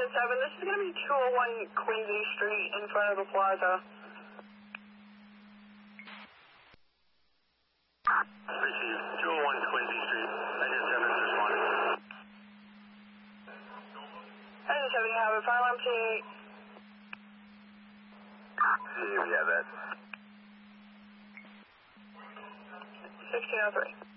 this is going to be 201 Quincy Street in front of the plaza. Received 201 Quincy Street. Engine 7 is responding. Engine 7, you have a fire alarm T8. See, we have that. 1603.